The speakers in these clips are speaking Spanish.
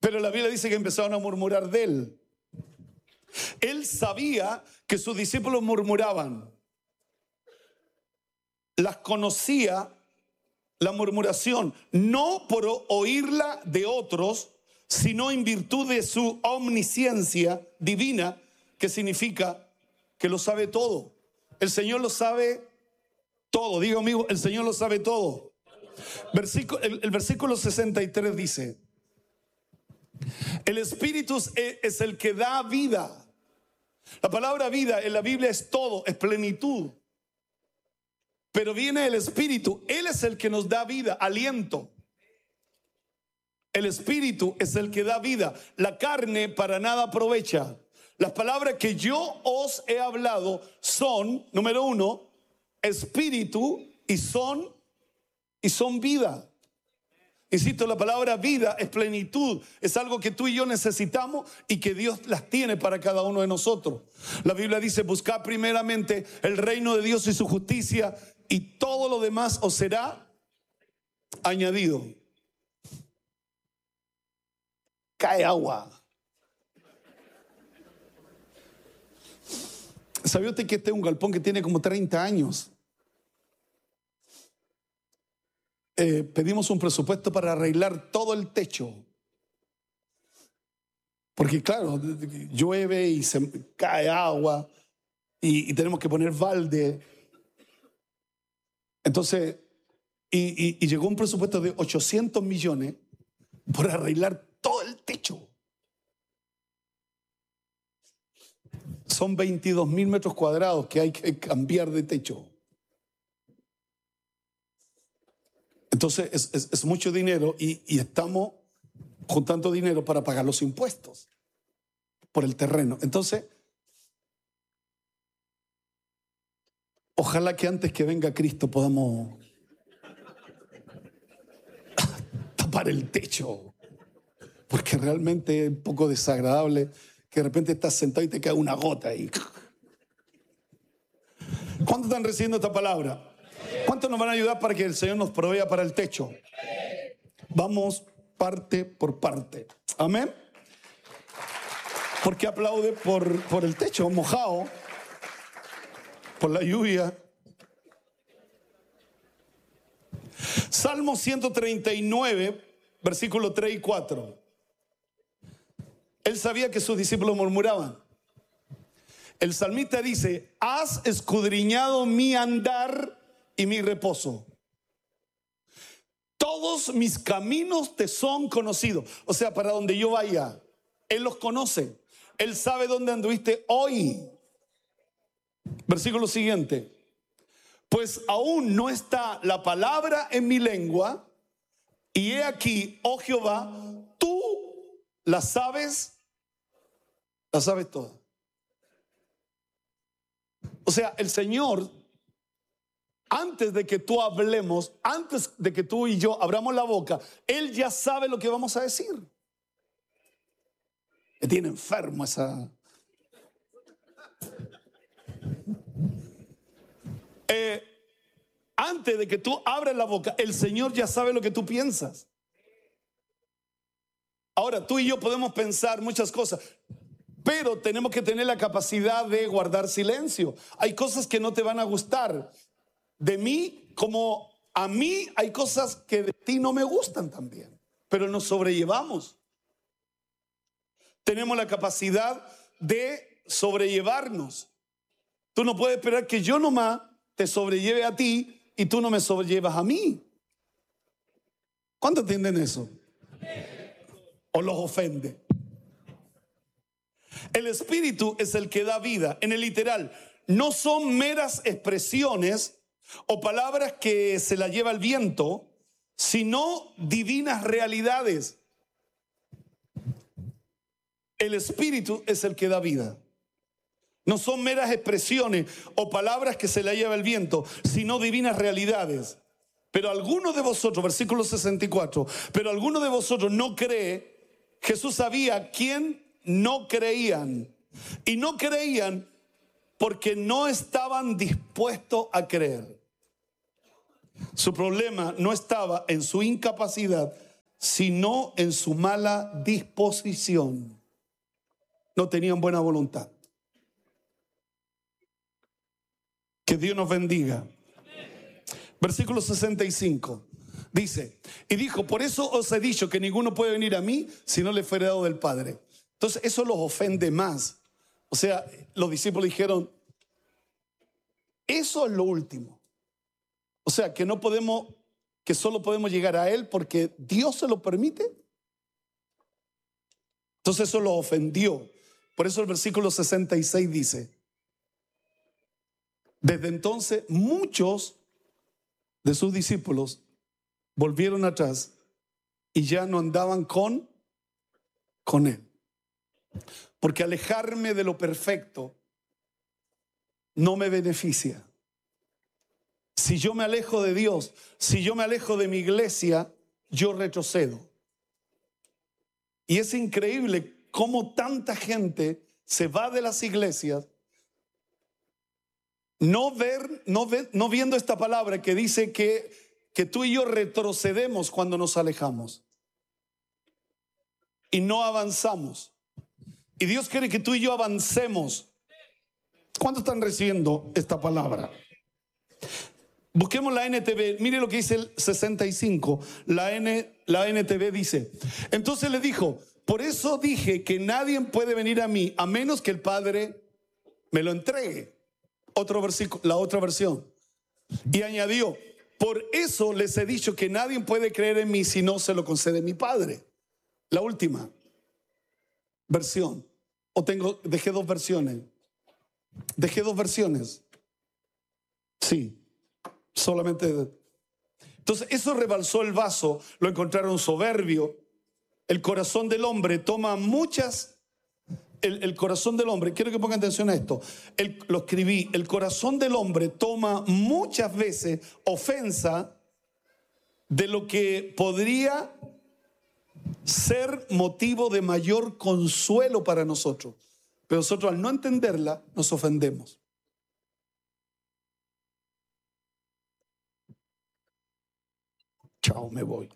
Pero la Biblia dice que empezaron a murmurar de él. Él sabía que sus discípulos murmuraban. Las conocía la murmuración, no por oírla de otros, sino en virtud de su omnisciencia divina, que significa que lo sabe todo. El Señor lo sabe todo. Diga amigo, el Señor lo sabe todo. El versículo 63 dice: el Espíritu es el que da vida. La palabra vida en la Biblia es todo, es plenitud. Pero viene el Espíritu, Él es el que nos da vida, aliento. El Espíritu es el que da vida. La carne para nada aprovecha. Las palabras que yo os he hablado son, número uno, espíritu y son vida. Insisto, la palabra vida es plenitud, es algo que tú y yo necesitamos y que Dios las tiene para cada uno de nosotros. La Biblia dice: buscad primeramente el reino de Dios y su justicia, y todo lo demás os será añadido. Cae agua. ¿Sabía usted que este es un galpón que tiene como 30 años? Pedimos un presupuesto para arreglar todo el techo. Porque claro, llueve y se cae agua y tenemos que poner balde. Entonces, y llegó un presupuesto de 800 millones por arreglar todo el techo. Son 22.000 metros cuadrados que hay que cambiar de techo. Entonces es mucho dinero y estamos juntando dinero para pagar los impuestos por el terreno. Entonces, ojalá que antes que venga Cristo podamos tapar el techo, porque realmente es un poco desagradable que de repente estás sentado y te cae una gota y... ¿Cuántos están recibiendo esta palabra? ¿Cuántos nos van a ayudar para que el Señor nos provea para el techo? Vamos parte por parte. Amén. ¿Por qué aplaude por el techo mojado? Por la lluvia. Salmo 139, versículos 3 y 4. Él sabía que sus discípulos murmuraban. El salmista dice: has escudriñado mi andar y mi reposo. Todos mis caminos te son conocidos. O sea, para donde yo vaya, Él los conoce. Él sabe dónde anduviste hoy. Versículo siguiente: pues aún no está la palabra en mi lengua, y he aquí, oh Jehová, tú la sabes toda. O sea, el Señor, antes de que tú hablemos, antes de que tú y yo abramos la boca, Él ya sabe lo que vamos a decir. Me tiene enfermo esa... Antes de que tú abras la boca, el Señor ya sabe lo que tú piensas. Ahora, tú y yo podemos pensar muchas cosas, pero tenemos que tener la capacidad de guardar silencio. Hay cosas que no te van a gustar de mí, como a mí hay cosas que de ti no me gustan también, pero nos sobrellevamos. Tenemos la capacidad de sobrellevarnos. Tú no puedes esperar que yo nomás te sobrelleve a ti y tú no me sobrellevas a mí. ¿Cuántos entienden eso? ¿O los ofende? El Espíritu es el que da vida. En el literal, no son meras expresiones o palabras que se la lleva el viento, sino divinas realidades. El Espíritu es el que da vida. No son meras expresiones o palabras que se la lleva el viento, sino divinas realidades. Pero algunos de vosotros, versículo 64, pero algunos de vosotros no cree. Jesús sabía quién no creían. Y no creían porque no estaban dispuestos a creer. Su problema no estaba en su incapacidad, sino en su mala disposición. No tenían buena voluntad. Que Dios nos bendiga. Versículo 65 dice, y dijo, por eso os he dicho que ninguno puede venir a mí si no le fuere dado del Padre. Entonces eso los ofende más. O sea, los discípulos dijeron, eso es lo último. O sea, que no podemos, que solo podemos llegar a Él porque Dios se lo permite. Entonces eso los ofendió. Por eso el versículo 66 dice, desde entonces muchos de sus discípulos volvieron atrás y ya no andaban con Él. Porque alejarme de lo perfecto no me beneficia. Si yo me alejo de Dios, si yo me alejo de mi iglesia, yo retrocedo. Y es increíble cómo tanta gente se va de las iglesias no viendo esta palabra que dice que tú y yo retrocedemos cuando nos alejamos y no avanzamos. Y Dios quiere que tú y yo avancemos. ¿Cuántos están recibiendo esta palabra? Busquemos la NTV. Mire lo que dice el 65. La NTV dice, entonces le dijo, por eso dije que nadie puede venir a mí a menos que el Padre me lo entregue. Otro versículo, la otra versión. Y añadió, por eso les he dicho que nadie puede creer en mí si no se lo concede mi Padre. La última versión. Dejé dos versiones. Sí, solamente. Entonces eso rebalsó el vaso, lo encontraron soberbio. El corazón del hombre toma muchas. El corazón del hombre, quiero que pongan atención a esto. Lo escribí. El corazón del hombre toma muchas veces ofensa de lo que podría ser motivo de mayor consuelo para nosotros. Pero nosotros al no entenderla nos ofendemos. Chao, me voy.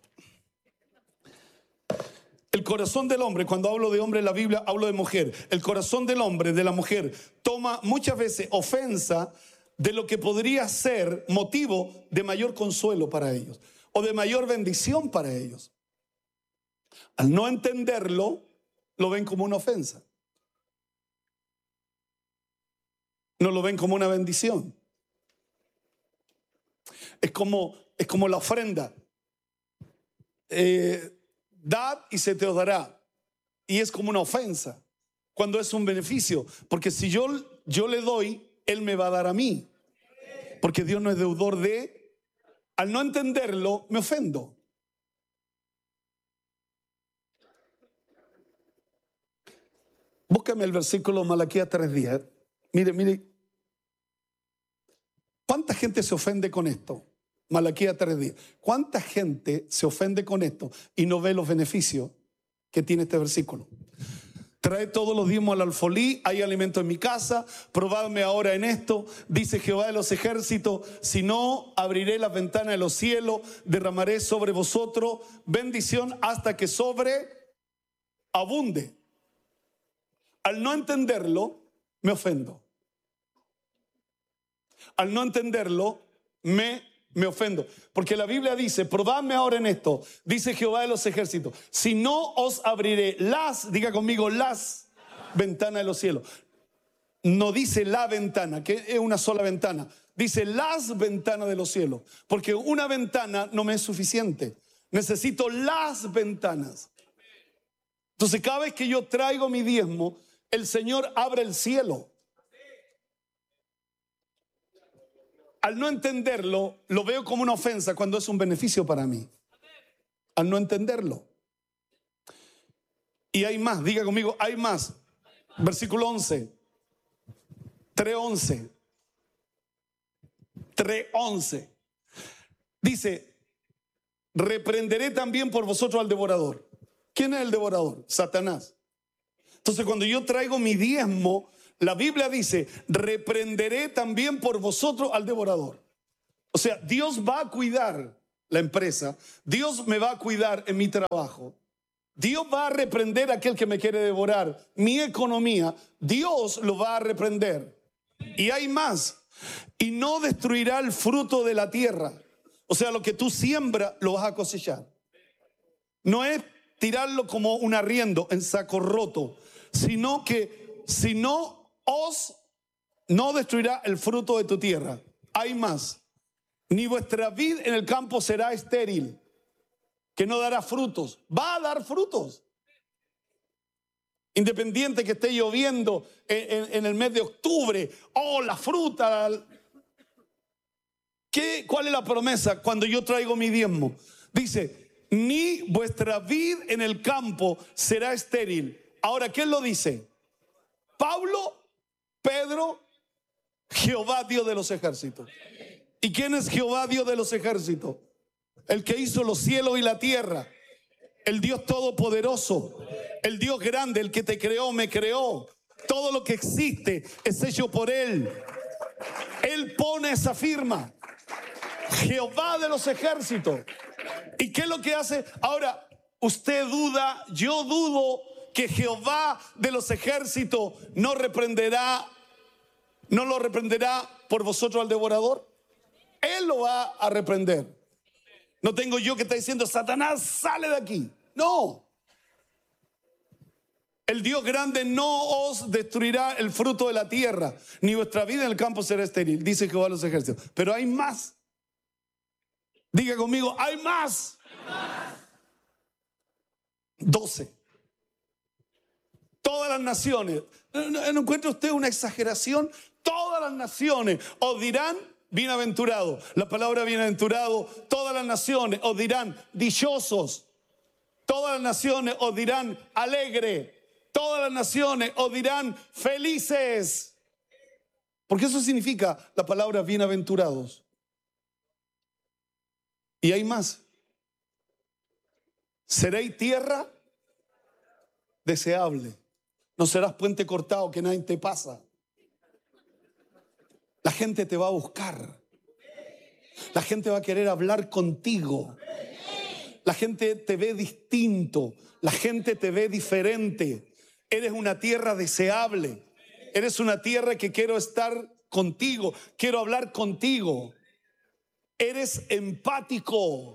El corazón del hombre, cuando hablo de hombre en la Biblia, hablo de mujer. El corazón del hombre, de la mujer, toma muchas veces ofensa de lo que podría ser motivo de mayor consuelo para ellos o de mayor bendición para ellos. Al no entenderlo, lo ven como una ofensa. No lo ven como una bendición. Es como la ofrenda. Dad y se te os dará. Y es como una ofensa cuando es un beneficio. Porque si yo le doy, Él me va a dar a mí. Porque Dios no es deudor de. Al no entenderlo, me ofendo. Búscame el versículo Malaquías 3:10. Mire. ¿Cuánta gente se ofende con esto? Malaquías 3:10. ¿Cuánta gente se ofende con esto y no ve los beneficios que tiene este versículo? Trae todos los diezmos al alfolí, hay alimento en mi casa, probadme ahora en esto, dice Jehová de los ejércitos, si no, abriré las ventanas de los cielos, derramaré sobre vosotros bendición hasta que sobreabunde. Al no entenderlo, me ofendo. Al no entenderlo, me ofendo. Porque la Biblia dice, probadme ahora en esto, dice Jehová de los ejércitos, si no os abriré diga conmigo, las ventanas de los cielos. No dice la ventana, que es una sola ventana. Dice las ventanas de los cielos. Porque una ventana no me es suficiente. Necesito las ventanas. Entonces cada vez que yo traigo mi diezmo, el Señor abre el cielo. Al no entenderlo, lo veo como una ofensa cuando es un beneficio para mí. Al no entenderlo. Y hay más, diga conmigo, hay más. Versículo 11. 3:11. 3:11. Dice, reprenderé también por vosotros al devorador. ¿Quién es el devorador? Satanás. Entonces cuando yo traigo mi diezmo, la Biblia dice, reprenderé también por vosotros al devorador. O sea, Dios va a cuidar la empresa. Dios me va a cuidar en mi trabajo. Dios va a reprender a aquel que me quiere devorar. Mi economía, Dios lo va a reprender. Y hay más. Y no destruirá el fruto de la tierra. O sea, lo que tú siembras, lo vas a cosechar. No es tirarlo como un arriendo en saco roto, sino que si no no destruirá el fruto de tu tierra. Hay más. Ni vuestra vid en el campo será estéril, que no dará frutos. Va a dar frutos. Independiente que esté lloviendo en el mes de octubre. La fruta. ¿Cuál es la promesa cuando yo traigo mi diezmo? Dice, ni vuestra vid en el campo será estéril. Ahora, ¿quién lo dice? Pablo, Pedro, Jehová Dios de los ejércitos. ¿Y quién es Jehová Dios de los ejércitos? El que hizo los cielos y la tierra. El Dios todopoderoso. El Dios grande, el que te creó, me creó. Todo lo que existe es hecho por Él. Él pone esa firma. Jehová de los ejércitos. ¿Y qué es lo que hace? Ahora, usted duda, yo dudo que Jehová de los ejércitos no lo reprenderá por vosotros al devorador. Él lo va a reprender. No tengo yo que está diciendo, Satanás, sale de aquí. No. El Dios grande no os destruirá el fruto de la tierra, ni vuestra vida en el campo será estéril, dice Jehová de los ejércitos. Pero hay más. Diga conmigo, hay más. 12. Todas las naciones. ¿No encuentra usted una exageración? Todas las naciones os dirán bienaventurado. La palabra bienaventurado, todas las naciones os dirán dichosos. Todas las naciones os dirán alegre. Todas las naciones os dirán felices. Porque eso significa la palabra bienaventurados. Y hay más. Seréis tierra deseable. No serás puente cortado que nadie te pasa. La gente te va a buscar. La gente va a querer hablar contigo. La gente te ve distinto. La gente te ve diferente. Eres una tierra deseable. Eres una tierra que quiero estar contigo. Quiero hablar contigo. Eres empático.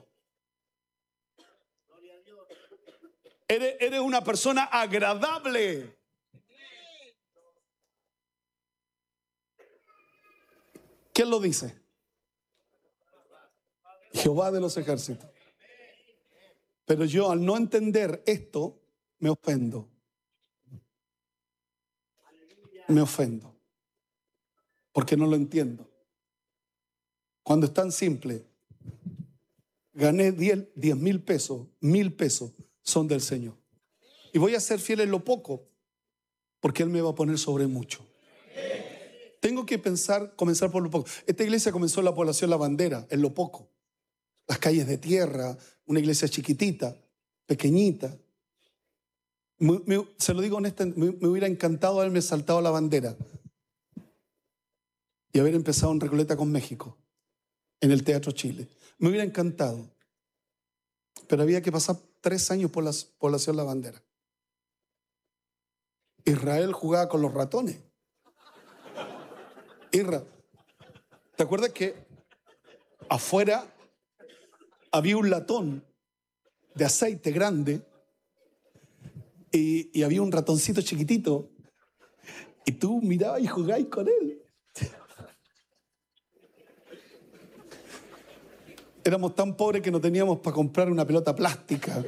Eres una persona agradable. ¿Quién lo dice? Jehová de los ejércitos. Pero yo, al no entender esto, me ofendo. Me ofendo. Porque no lo entiendo. Cuando es tan simple, gané 10,000 pesos, 1,000 pesos son del Señor. Y voy a ser fiel en lo poco, porque Él me va a poner sobre mucho. Tengo que comenzar por lo poco. Esta iglesia comenzó en la población La Bandera, en lo poco. Las calles de tierra, una iglesia chiquitita, pequeñita. Se lo digo honestamente, me hubiera encantado haberme saltado La Bandera y haber empezado en Recoleta con México, en el Teatro Chile. Me hubiera encantado. Pero había que pasar 3 años por la población La Bandera. Israel jugaba con los ratones. ¿Te acuerdas que afuera había un latón de aceite grande y había un ratoncito chiquitito y tú mirabas y jugabas con él? Éramos tan pobres que no teníamos para comprar una pelota plástica.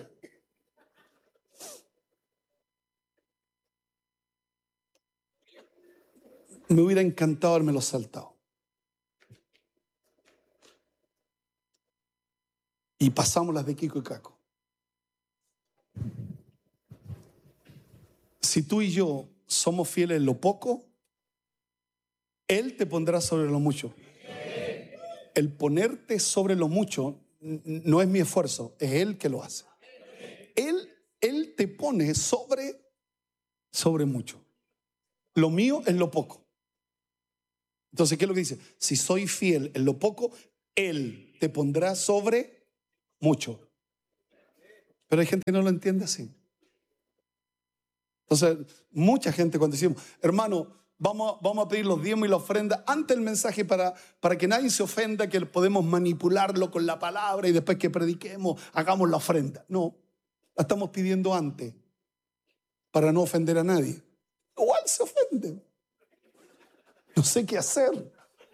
Me hubiera encantado haberme saltado. Y pasamos las de Kiko y Caco. Si tú y yo somos fieles en lo poco, Él te pondrá sobre lo mucho. El ponerte sobre lo mucho no es mi esfuerzo, es Él que lo hace. Él te pone sobre mucho. Lo mío es lo poco. Entonces, ¿qué es lo que dice? Si soy fiel en lo poco, Él te pondrá sobre mucho. Pero hay gente que no lo entiende así. Entonces, mucha gente cuando decimos, hermano, vamos a pedir los diezmos y la ofrenda antes del mensaje para que nadie se ofenda, que podemos manipularlo con la palabra y después que prediquemos, hagamos la ofrenda. No, la estamos pidiendo antes para no ofender a nadie. Igual se ofende. No sé qué hacer.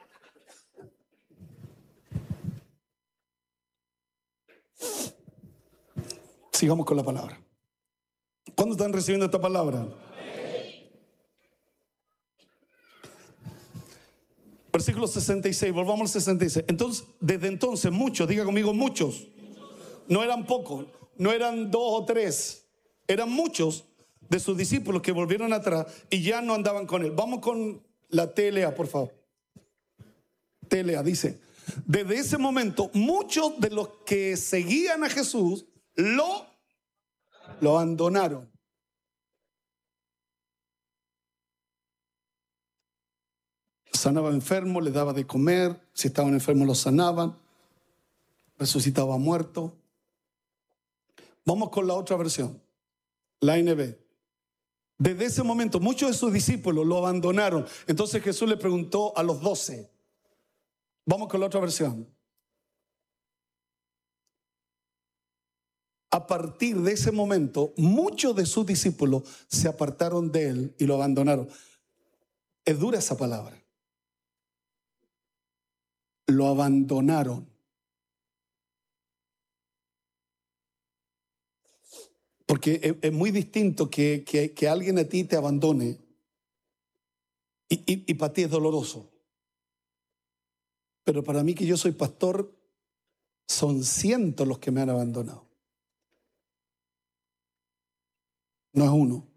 Sigamos con la palabra. ¿Cuándo están recibiendo esta palabra? Versículo 66, volvamos al 66. Entonces, desde entonces muchos, diga conmigo muchos, no eran pocos, no eran 2 o 3, eran muchos de sus discípulos que volvieron atrás y ya no andaban con él. Vamos con la TLA, por favor. TLA dice, desde ese momento muchos de los que seguían a Jesús lo abandonaron. Sanaba enfermos, les daba de comer, si estaban enfermos los sanaban, resucitaba muertos. Vamos con la otra versión, la NB. Desde ese momento muchos de sus discípulos lo abandonaron. Entonces Jesús le preguntó a los 12. Vamos con la otra versión. A partir de ese momento, muchos de sus discípulos se apartaron de él y lo abandonaron. Es dura esa palabra. Lo abandonaron. Porque es muy distinto que alguien a ti te abandone y para ti es doloroso. Pero para mí, que yo soy pastor, son cientos los que me han abandonado. No es uno.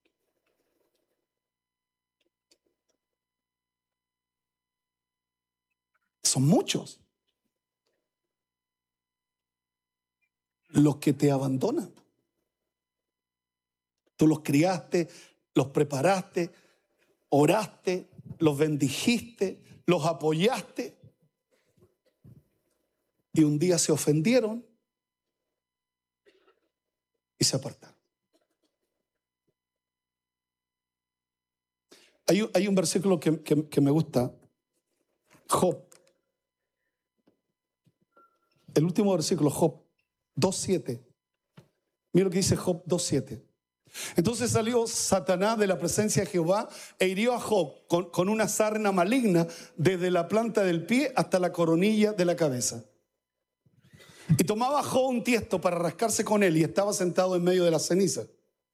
Son muchos los que te abandonan. Tú los criaste, los preparaste, oraste, los bendijiste, los apoyaste y un día se ofendieron y se apartaron. Hay un versículo que me gusta, Job. El último versículo, Job 2:7. Mira lo que dice Job 2:7. Entonces salió Satanás de la presencia de Jehová e hirió a Job con una sarna maligna desde la planta del pie hasta la coronilla de la cabeza. Y tomaba Job un tiesto para rascarse con él y estaba sentado en medio de la ceniza.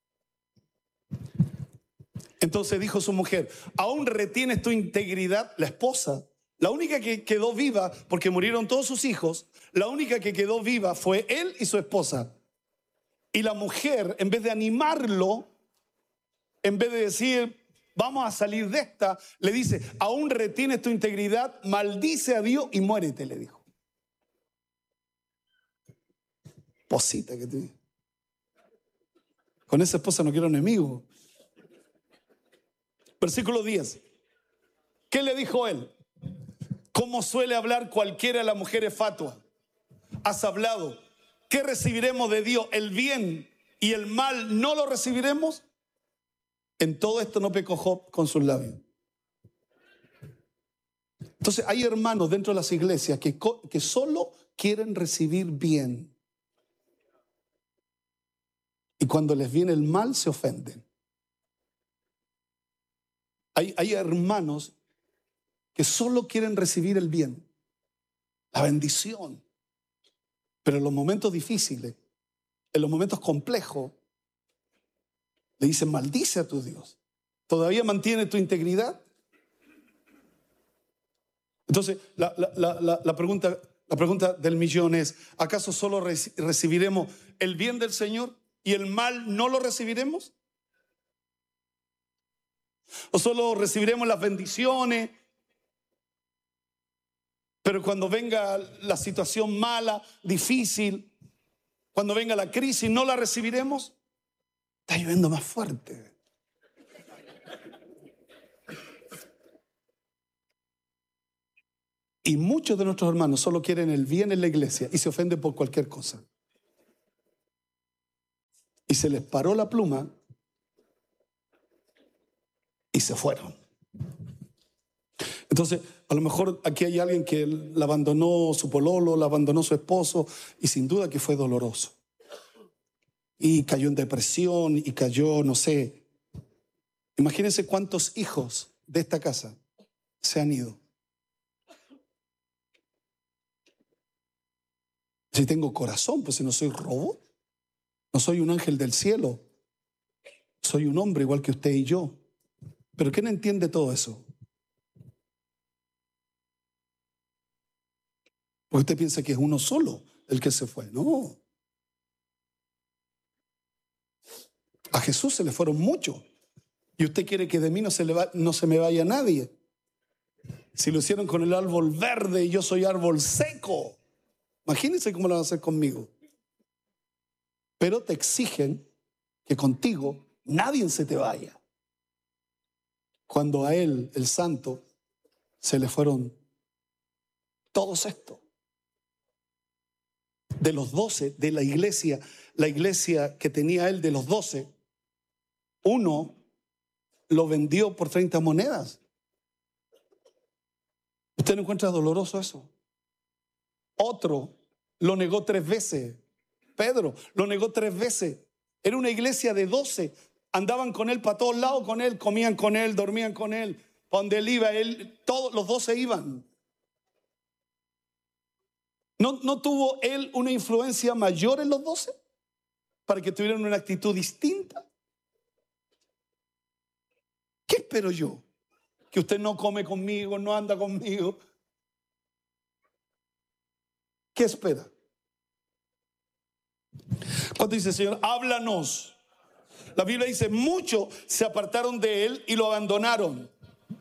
Entonces dijo su mujer, ¿aún retienes tu integridad? La esposa, la única que quedó viva, porque murieron todos sus hijos, la única que quedó viva fue él y su esposa. Y la mujer, en vez de animarlo, en vez de decir, vamos a salir de esta, le dice, ¿aún retienes tu integridad? Maldice a Dios y muérete, le dijo. Posita que te... Con esa esposa no quiero enemigo. Versículo 10. ¿Qué le dijo él? ¿Cómo suele hablar cualquiera de las mujeres fatua? Has hablado. ¿Qué recibiremos de Dios? ¿El bien y el mal no lo recibiremos? En todo esto no pecó Job con sus labios. Entonces hay hermanos dentro de las iglesias que solo quieren recibir bien. Y cuando les viene el mal se ofenden. Hay hermanos que solo quieren recibir el bien, la bendición. Pero en los momentos difíciles, en los momentos complejos, le dicen, maldice a tu Dios. ¿Todavía mantiene tu integridad? Entonces, la pregunta del millón es, ¿acaso solo recibiremos el bien del Señor y el mal no lo recibiremos? ¿O solo recibiremos las bendiciones, pero cuando venga la situación mala, difícil, cuando venga la crisis, no la recibiremos? Está lloviendo más fuerte. Y muchos de nuestros hermanos solo quieren el bien en la iglesia y se ofenden por cualquier cosa. Y se les paró la pluma y se fueron. Entonces, a lo mejor aquí hay alguien que la abandonó su pololo, la abandonó su esposo, y sin duda que fue doloroso. Y cayó en depresión y cayó, no sé. Imagínense cuántos hijos de esta casa se han ido. Si tengo corazón, pues si no soy robot, no soy un ángel del cielo, soy un hombre igual que usted y yo. ¿Pero quién entiende todo eso? Porque usted piensa que es uno solo el que se fue. No. A Jesús se le fueron muchos. Y usted quiere que de mí no se me vaya nadie. Si lo hicieron con el árbol verde y yo soy árbol seco, imagínense cómo lo van a hacer conmigo. Pero te exigen que contigo nadie se te vaya. Cuando a él, el santo, se le fueron todos estos. De los 12 de la iglesia que tenía él de los 12, uno lo vendió por 30 monedas. ¿Usted no encuentra doloroso eso? Otro lo negó 3 veces. Pedro lo negó 3 veces. Era una iglesia de 12. Andaban con él para todos lados con él, comían con él, dormían con él. Para donde él iba, todos los 12 iban. ¿No tuvo él una influencia mayor en los 12? Para que tuvieran una actitud distinta. ¿Qué espero yo? Que usted no come conmigo, no anda conmigo. ¿Qué espera? Cuando dice, Señor, háblanos. La Biblia dice, muchos se apartaron de él y lo abandonaron.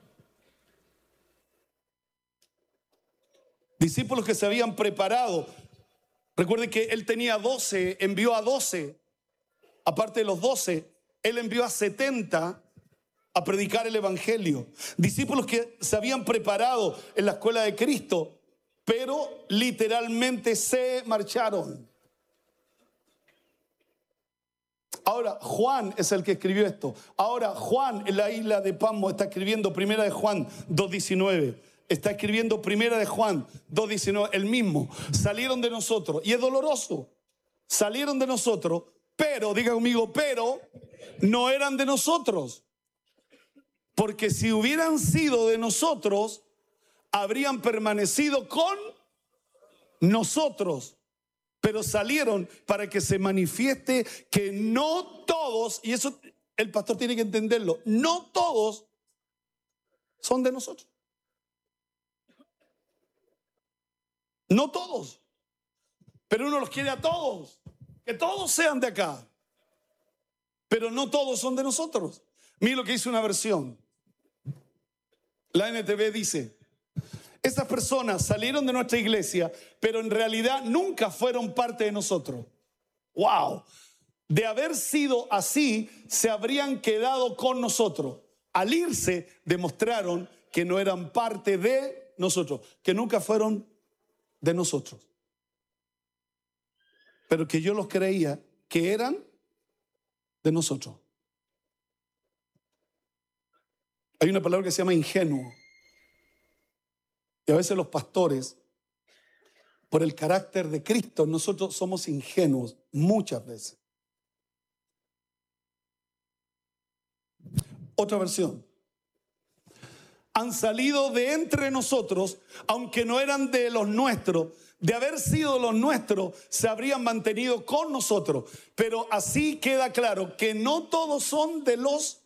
Discípulos que se habían preparado. Recuerde que él tenía 12, envió a 12. Aparte de los 12, él envió a 70 a predicar el evangelio. Discípulos que se habían preparado en la escuela de Cristo, pero literalmente se marcharon. Ahora, Juan es el que escribió esto. Ahora, Juan en la isla de Patmos está escribiendo Primera de Juan 2:19. Está escribiendo Primera de Juan 2:19, el mismo. Salieron de nosotros, y es doloroso. Salieron de nosotros, pero, diga conmigo, pero no eran de nosotros. Porque si hubieran sido de nosotros, habrían permanecido con nosotros. Pero salieron para que se manifieste que no todos, y eso el pastor tiene que entenderlo, no todos son de nosotros. No todos. Pero uno los quiere a todos. Que todos sean de acá. Pero no todos son de nosotros. Mira lo que dice una versión. La NTV dice: esas personas salieron de nuestra iglesia, pero en realidad nunca fueron parte de nosotros. ¡Wow! De haber sido así, se habrían quedado con nosotros. Al irse, demostraron que no eran parte de nosotros, que nunca fueron de nosotros. Pero que yo los creía que eran de nosotros. Hay una palabra que se llama ingenuo. Y a veces los pastores, por el carácter de Cristo, nosotros somos ingenuos muchas veces. Otra versión. Han salido de entre nosotros, aunque no eran de los nuestros. De haber sido los nuestros, se habrían mantenido con nosotros. Pero así queda claro que no todos son de los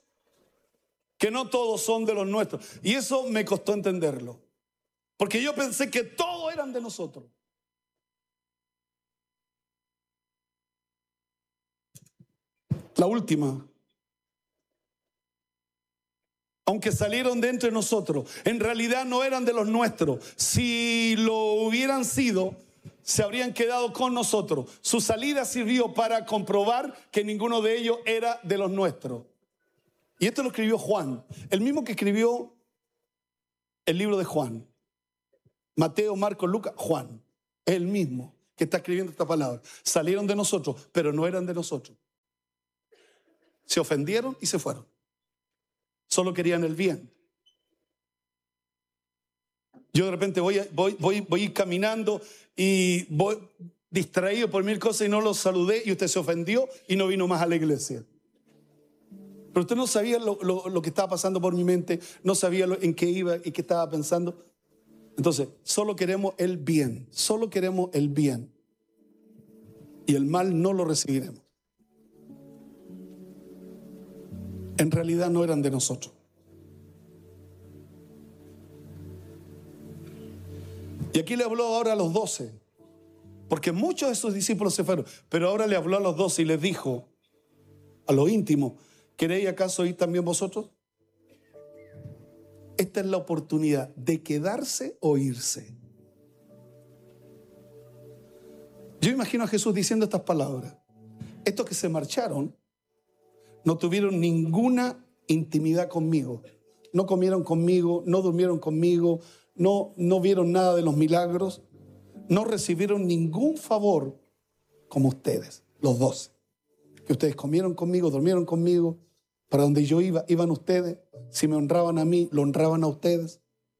nuestros. Y eso me costó entenderlo. Porque yo pensé que todos eran de nosotros. La última. Aunque salieron de entre nosotros, en realidad no eran de los nuestros. Si lo hubieran sido, se habrían quedado con nosotros. Su salida sirvió para comprobar que ninguno de ellos era de los nuestros. Y esto lo escribió Juan, el mismo que escribió el libro de Juan. Mateo, Marcos, Lucas, Juan. Es el mismo que está escribiendo esta palabra. Salieron de nosotros, pero no eran de nosotros. Se ofendieron y se fueron. Solo querían el bien. Yo de repente voy caminando y voy distraído por mil cosas y no los saludé y usted se ofendió y no vino más a la iglesia. Pero usted no sabía lo que estaba pasando por mi mente, no sabía en qué iba y qué estaba pensando. Entonces, solo queremos el bien, solo queremos el bien. Y el mal no lo recibiremos. En realidad no eran de nosotros. Y aquí le habló ahora a los 12, porque muchos de sus discípulos se fueron, pero ahora le habló a los 12 y les dijo a lo íntimo: ¿queréis acaso ir también vosotros? Esta es la oportunidad de quedarse o irse. Yo imagino a Jesús diciendo estas palabras. Estos que se marcharon no tuvieron ninguna intimidad conmigo. No comieron conmigo, no durmieron conmigo, no vieron nada de los milagros. No recibieron ningún favor como ustedes, los 12. Que ustedes comieron conmigo, durmieron conmigo. Para donde yo iba, iban ustedes. Si me honraban a mí, lo honraban a ustedes.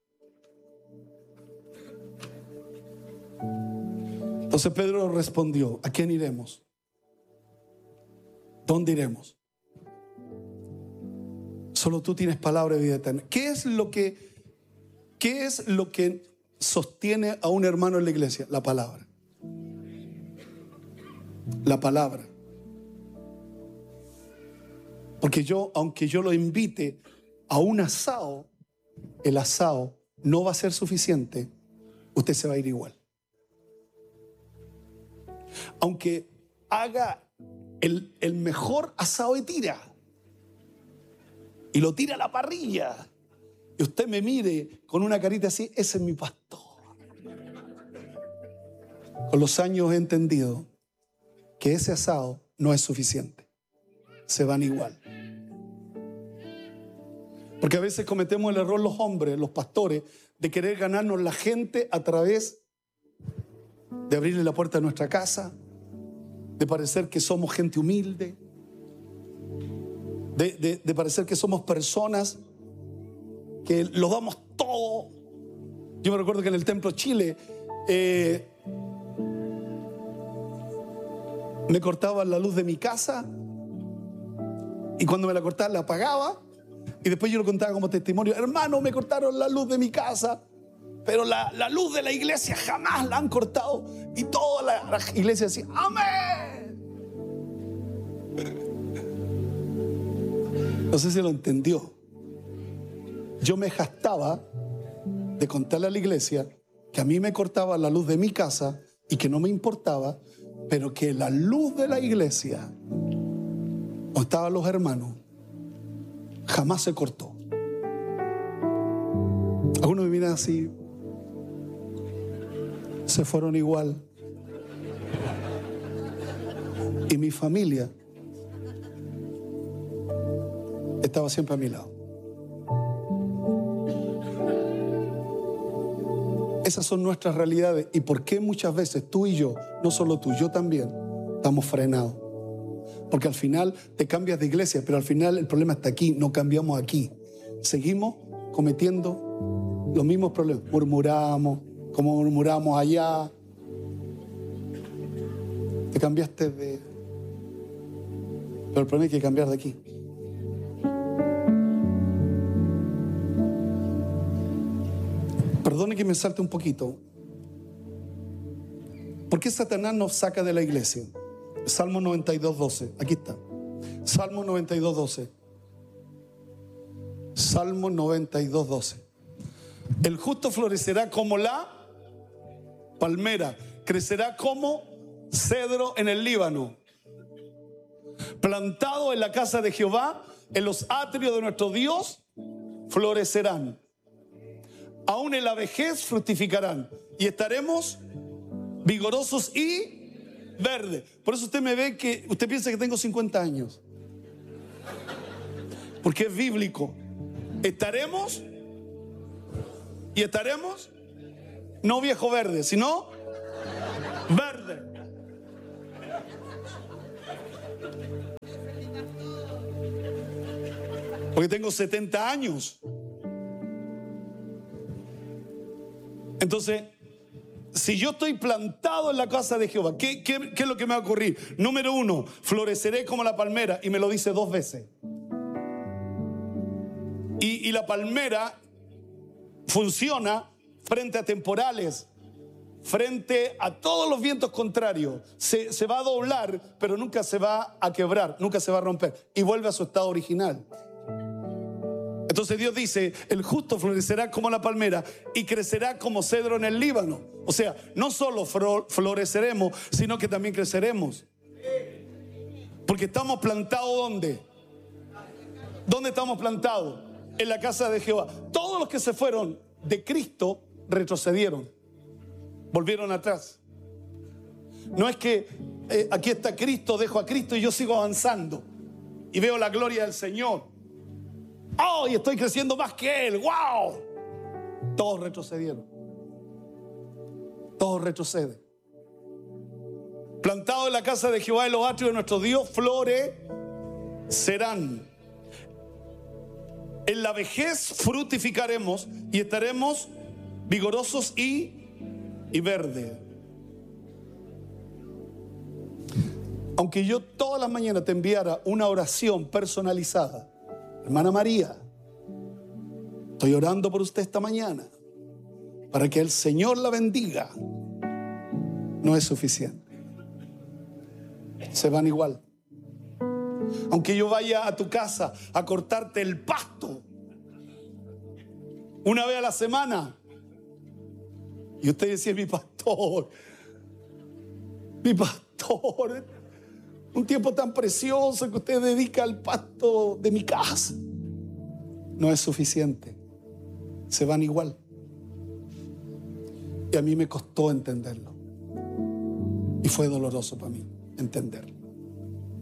Entonces Pedro respondió: ¿a quién iremos? ¿Dónde iremos? Solo tú tienes palabra de vida eterna. ¿Qué es lo que sostiene a un hermano en la iglesia? La palabra. La palabra. Porque aunque yo lo invite a un asado, el asado no va a ser suficiente. Usted se va a ir igual. Aunque haga el mejor asado de tira y lo tira a la parrilla y usted me mire con una carita así: ese es mi pastor. Con los años he entendido que ese asado no es suficiente. Se van igual. Porque a veces cometemos el error los hombres, los pastores, de querer ganarnos la gente a través de abrirle la puerta de nuestra casa, de parecer que somos gente humilde, de parecer que somos personas que lo damos todo. Yo me recuerdo que en el Templo Chile me cortaban la luz de mi casa y cuando me la cortaban la apagaba. Y después yo lo contaba como testimonio: hermano, me cortaron la luz de mi casa, pero la luz de la iglesia jamás la han cortado. Y toda la iglesia decía: amén. No sé si lo entendió. Yo me jactaba de contarle a la iglesia que a mí me cortaba la luz de mi casa y que no me importaba, pero que la luz de la iglesia, donde estaban los hermanos, jamás se cortó. Algunos me miran así. Se fueron igual. Y mi familia estaba siempre a mi lado. Esas son nuestras realidades. ¿Y por qué muchas veces tú y yo, no solo tú, yo también, estamos frenados? Porque al final te cambias de iglesia, pero al final el problema está aquí, no cambiamos aquí. Seguimos cometiendo los mismos problemas. Murmuramos, como murmuramos allá. Te cambiaste de... Pero el problema es que hay que cambiar de aquí. Perdone que me salte un poquito. ¿Por qué Satanás nos saca de la iglesia? Salmo 92:12. Aquí está. Salmo 92:12. Salmo 92:12. El justo florecerá como la palmera, crecerá como cedro en el Líbano, plantado en la casa de Jehová, en los atrios de nuestro Dios, florecerán. Aún en la vejez fructificarán y estaremos vigorosos y verdes. Por eso usted me ve que usted piensa que tengo 50 años, porque es bíblico. Estaremos No viejo verde, sino verde. Porque tengo 70 años. Entonces, si yo estoy plantado en la casa de Jehová, ¿qué es lo que me va a ocurrir? Número 1, floreceré como la palmera. Y me lo dice 2 veces. Y la palmera funciona frente a temporales, frente a todos los vientos contrarios. Se va a doblar, pero nunca se va a quebrar, nunca se va a romper. Y vuelve a su estado original. Entonces Dios dice, el justo florecerá como la palmera y crecerá como cedro en el Líbano. O sea, no solo floreceremos, sino que también creceremos. Porque estamos plantados ¿dónde? ¿Dónde estamos plantados? En la casa de Jehová. Todos los que se fueron de Cristo retrocedieron, volvieron atrás. No es que aquí está Cristo, dejo a Cristo y yo sigo avanzando y veo la gloria del Señor. ¡Oh! Y estoy creciendo más que Él. ¡Wow! Todos retrocedieron. Todos retroceden. Plantados en la casa de Jehová, en los atrios de nuestro Dios, florecerán. En la vejez fructificaremos y estaremos vigorosos y verdes. Aunque yo todas las mañanas te enviara una oración personalizada, hermana María, estoy orando por usted esta mañana para que el Señor la bendiga, no es suficiente. Se van igual. Aunque yo vaya a tu casa a cortarte el pasto una vez a la semana y usted decía, mi pastor, un tiempo tan precioso que usted dedica al pasto de mi casa, no es suficiente. Se van igual. Y a mí me costó entenderlo y fue doloroso para mí entenderlo.